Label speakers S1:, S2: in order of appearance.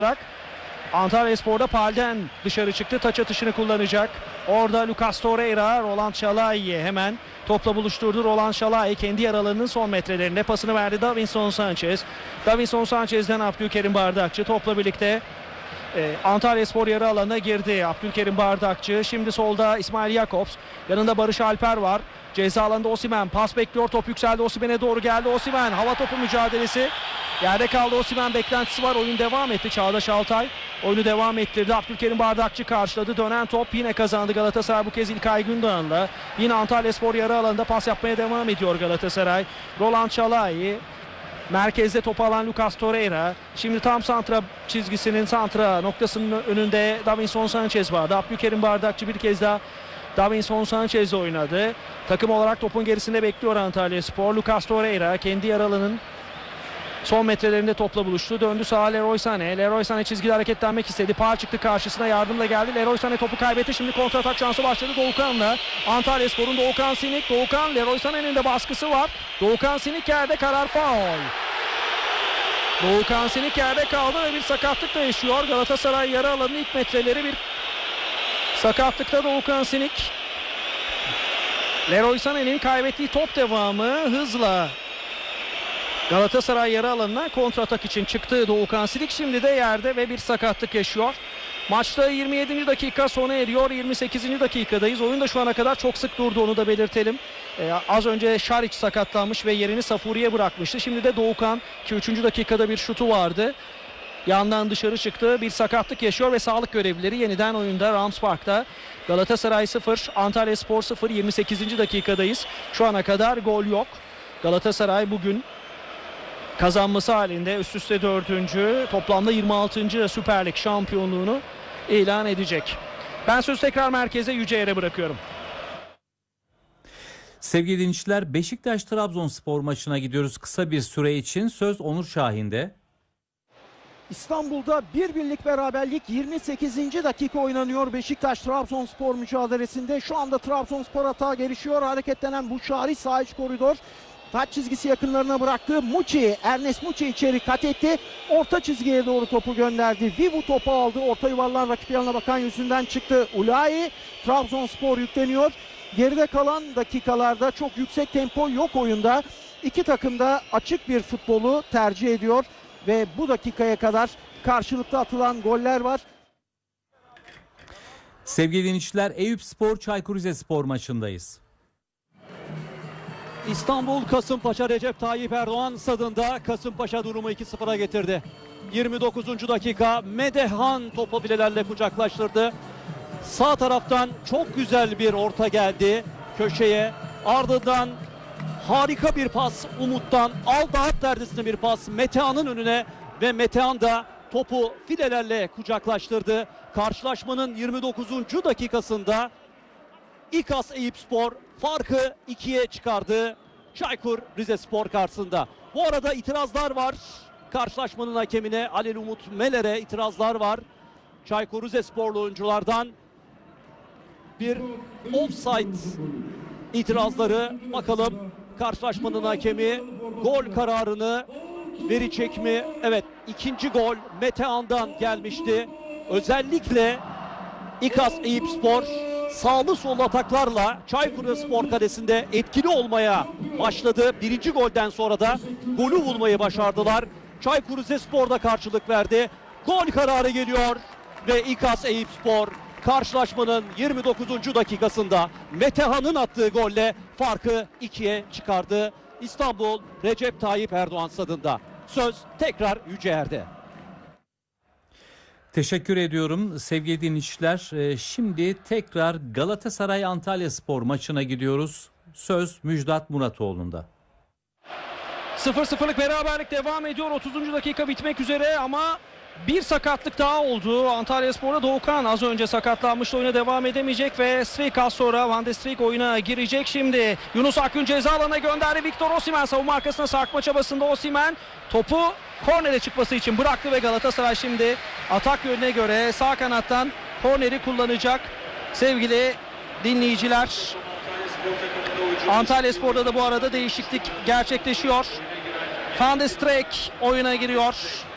S1: Antalyaspor'da Palden dışarı çıktı. Taç atışını kullanacak. Orada Lucas Torreira, Roland Şalai'ye hemen topla buluşturdu. Roland Şalai kendi yer alanının son metrelerinde pasını verdi Davinson Sanchez. Davinson Sanchez'den Abdülkerim Bardakçı topla birlikte Antalyaspor yarı alanına girdi. Abdülkerim Bardakçı. Şimdi solda İsmail Jakobs. Yanında Barış Alper var. Ceza alanında Osimhen. Pas bekliyor. Top yükseldi. Osimhen'e doğru geldi. Osimhen hava topu mücadelesi. Yerde kaldı Osimhen. Beklentisi var. Oyun devam etti. Çağdaş Altay oyunu devam ettirdi. Abdülkerim Bardakçı karşıladı. Dönen top yine kazandı Galatasaray. Bu kez İlkay Gündoğan'la. Yine Antalyaspor yarı alanında pas yapmaya devam ediyor Galatasaray. Roland Şalai. Merkezde topu alan Lucas Torreira. Şimdi tam santra çizgisinin santra noktasının önünde Davinson Sanchez vardı. Abdülkerim Bardakçı bir kez daha Davinson Sanchez'le oynadı. Takım olarak topun gerisinde bekliyor Antalyaspor. Lucas Torreira kendi yer alanının son metrelerinde topla buluştu. Döndü sağa Leroy Sané. Leroy Sané çizgide hareketlenmek istedi. Pal çıktı karşısına, yardımla geldi. Leroy Sané topu kaybetti. Şimdi kontratak şansı başladı Doğukan'la. Antalyaspor'un Doğukan Sinik. Doğukan, Leroy Sané'nin de baskısı var. Doğukan Sinik yerde, karar faul. Doğukan Sinik yerde kaldı ve bir sakatlık da yaşıyor. Galatasaray yarı alanının ilk metreleri bir sakatlıkta Doğukan Sinik. Leroy Sané'nin kaybettiği top devamı hızla Galatasaray yarı alanına kontratak için çıktı Doğukan Sinik. Şimdi de yerde ve bir sakatlık yaşıyor. Maçta 27. dakika sona eriyor. 28. dakikadayız. Oyun da şu ana kadar çok sık durdu, onu da belirtelim. Az önce Şariç sakatlanmış ve yerini Safuri'ye bırakmıştı. Şimdi de Doğukan ki 3. dakikada bir şutu vardı. Yandan dışarı çıktı. Bir sakatlık yaşıyor ve sağlık görevlileri yeniden oyunda Rams Park'ta. Galatasaray 0, Antalyaspor 0. 28. dakikadayız. Şu ana kadar gol yok. Galatasaray bugün kazanması halinde üst üste 4. toplamda 26. Süper Lig şampiyonluğunu ilan edecek. Ben sözü tekrar merkeze Yüce'ye bırakıyorum.
S2: Sevgili dinleyiciler, Beşiktaş-Trabzonspor maçına gidiyoruz kısa bir süre için. Söz Onur Şahin'de.
S3: İstanbul'da bir birlik beraberlik 28. dakika oynanıyor Beşiktaş-Trabzonspor mücadelesinde. Şu anda Trabzonspor atağa gelişiyor. Hareketlenen bu Şari sağ iç koridor. Taç çizgisi yakınlarına bıraktı. Muçi, Ernest Muçi içeri kat etti. Orta çizgiye doğru topu gönderdi. Vivu topu aldı. Orta yuvarlan rakip yanına bakan yüzünden çıktı. Ulayi, Trabzonspor yükleniyor. Geride kalan dakikalarda çok yüksek tempo yok oyunda. İki takım da açık bir futbolu tercih ediyor. Ve bu dakikaya kadar karşılıklı atılan goller var.
S2: Sevgili dinleyiciler, Eyüpspor Çaykur Rizespor maçındayız.
S4: İstanbul Kasımpaşa Recep Tayyip Erdoğan stadında Kasımpaşa durumu 2-0'a getirdi. 29. dakika Medehan topu filelerle kucaklaştırdı. Sağ taraftan çok güzel bir orta geldi köşeye. Ardından harika bir pas Umut'tan, Aldahat derdisine bir pas Metehan'ın önüne ve Metehan da topu filelerle kucaklaştırdı. Karşılaşmanın 29. dakikasında İKAS Eyüpspor farkı 2'ye çıkardı Çaykur Rizespor karşısında. Bu arada itirazlar var. Karşılaşmanın hakemine Halil Umut Meler'e itirazlar var. Çaykur Rizesporlu oyunculardan bir offside itirazları. Bakalım karşılaşmanın hakemi gol kararını verecek mi? Evet, ikinci gol Metehan'dan gelmişti. Özellikle İKAS Eyüpspor sağlı sollu ataklarla Çaykur Rizespor kalesinde etkili olmaya başladı. Birinci golden sonra da golü bulmayı başardılar. Çaykur Rizespor da karşılık verdi. Gol kararı geliyor ve İKAS Eyüpspor karşılaşmanın 29. dakikasında Metehan'ın attığı golle farkı 2'ye çıkardı. İstanbul Recep Tayyip Erdoğan stadında. Söz tekrar Yüceer'de.
S2: Teşekkür ediyorum sevgili dinleyiciler. Şimdi tekrar Galatasaray Antalyaspor maçına gidiyoruz. Söz Müjdat Muratoğlu'nda.
S1: 0-0'lık beraberlik devam ediyor. 30. dakika bitmek üzere ama bir sakatlık daha oldu. Antalyaspor'da Doğukan az önce sakatlanmıştı. Oyuna devam edemeyecek ve Strik az sonra Van de Strik oyuna girecek. Şimdi Yunus Akgün ceza alanına gönderdi. Victor Osimhen savunma arkasına sarkma çabasında. Osimhen topu kornere çıkması için bıraktı ve Galatasaray şimdi atak yönüne göre sağ kanattan korneri kullanacak. Sevgili dinleyiciler, Antalyaspor'da da bu arada değişiklik gerçekleşiyor. Van de Strik oyuna giriyor.